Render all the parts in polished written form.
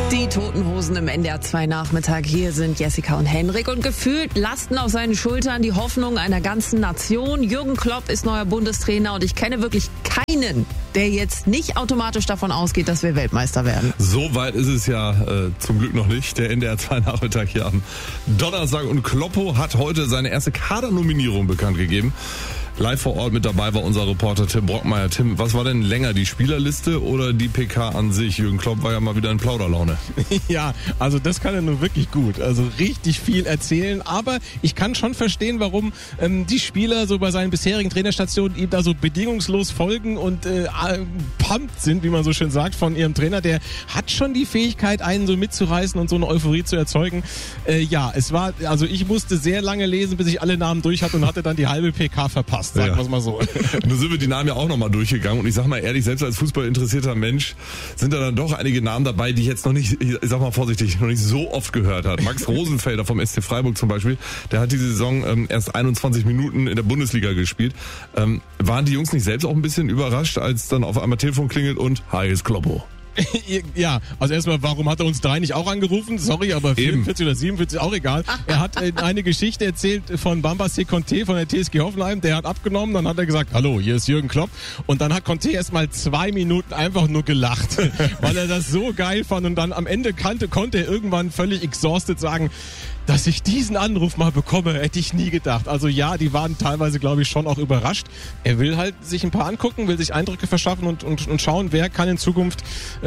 Die Toten Hosen im NDR 2 Nachmittag. Hier sind Jessica und Henrik und gefühlt lasten auf seinen Schultern die Hoffnungen einer ganzen Nation. Jürgen Klopp ist neuer Bundestrainer und ich kenne wirklich keinen, der jetzt nicht automatisch davon ausgeht, dass wir Weltmeister werden. So weit ist es ja zum Glück noch nicht. Der NDR 2 Nachmittag hier am Donnerstag und Kloppo hat heute seine erste Kadernominierung bekannt gegeben. Live vor Ort mit dabei war unser Reporter Tim Brockmeier. Tim, was war denn länger, die Spielerliste oder die PK an sich? Jürgen Klopp war ja mal wieder in Plauderlaune. Ja, also das kann er nur wirklich gut. Also richtig viel erzählen. Aber ich kann schon verstehen, warum die Spieler so bei seinen bisherigen Trainerstationen ihm da so bedingungslos folgen und pumped sind, wie man so schön sagt, von ihrem Trainer. Der hat schon die Fähigkeit, einen so mitzureißen und so eine Euphorie zu erzeugen. Ja, also ich musste sehr lange lesen, bis ich alle Namen durch hatte und hatte dann die halbe PK verpasst. Sagen wir es mal so. Nun sind wir die Namen ja auch nochmal durchgegangen und ich sag mal ehrlich, selbst als fußballinteressierter Mensch sind da dann doch einige Namen dabei, die ich jetzt noch nicht, ich sag mal vorsichtig, noch nicht so oft gehört hat. Max Rosenfelder vom SC Freiburg zum Beispiel, der hat diese Saison erst 21 Minuten in der Bundesliga gespielt. Waren die Jungs nicht selbst auch ein bisschen überrascht, als dann auf einmal Telefon klingelt und hi, ist Kloppo? Ja, also erstmal, warum hat er uns 3 nicht auch angerufen? Sorry, aber 44 oder 47, auch egal. Er hat eine Geschichte erzählt von Bambassé Conté von der TSG Hoffenheim, der hat abgenommen, dann hat er gesagt, hallo, hier ist Jürgen Klopp. Und dann hat Conté erstmal 2 Minuten einfach nur gelacht, weil er das so geil fand und dann am Ende konnte er irgendwann völlig exhausted sagen, dass ich diesen Anruf mal bekomme, hätte ich nie gedacht. Also ja, die waren teilweise, glaube ich, schon auch überrascht. Er will halt sich ein paar angucken, will sich Eindrücke verschaffen und schauen, wer kann in Zukunft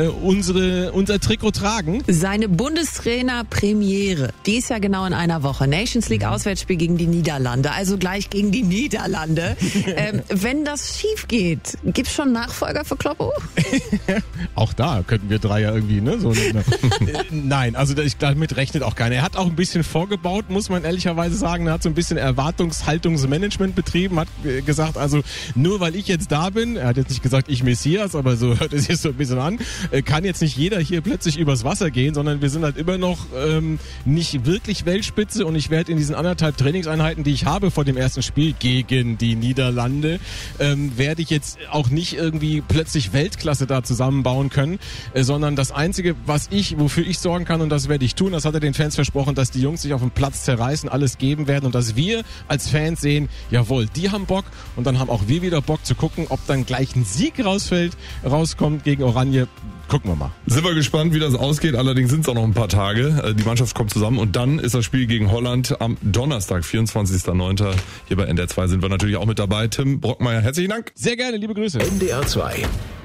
unser Trikot tragen. Seine Bundestrainer-Premiere, die ist ja genau in einer Woche. Nations League Auswärtsspiel gegen die Niederlande, also gleich gegen die Niederlande. Wenn das schief geht, gibt's schon Nachfolger für Kloppo? Auch da könnten wir 3 ja irgendwie, ne? So, nein, also damit rechnet auch keiner. Er hat auch ein bisschen vorgebaut, muss man ehrlicherweise sagen. Er hat so ein bisschen Erwartungshaltungsmanagement betrieben, hat gesagt, also nur weil ich jetzt da bin, er hat jetzt nicht gesagt, ich Messias, aber so hört es sich so ein bisschen an, kann jetzt nicht jeder hier plötzlich übers Wasser gehen, sondern wir sind halt immer noch nicht wirklich Weltspitze und ich werde in diesen 1,5 Trainingseinheiten, die ich habe vor dem ersten Spiel gegen die Niederlande, werde ich jetzt auch nicht irgendwie plötzlich Weltklasse da zusammenbauen können, sondern das Einzige, wofür ich sorgen kann, und das werde ich tun, das hat er den Fans versprochen, dass die Jungs sich auf dem Platz zerreißen, alles geben werden und dass wir als Fans sehen, jawohl, die haben Bock und dann haben auch wir wieder Bock zu gucken, ob dann gleich ein Sieg rauskommt gegen Oranje. Gucken wir mal. Sind wir gespannt, wie das ausgeht. Allerdings sind es auch noch ein paar Tage. Die Mannschaft kommt zusammen und dann ist das Spiel gegen Holland am Donnerstag, 24.09. Hier bei NDR 2 sind wir natürlich auch mit dabei. Tim Brockmeier, herzlichen Dank. Sehr gerne, liebe Grüße. NDR 2